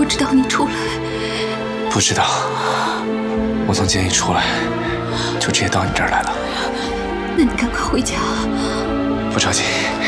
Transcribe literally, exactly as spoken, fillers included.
不知道你出来？ 不知道。我从监狱出来，就直接到你这儿来了。 那你赶快回家。 不着急。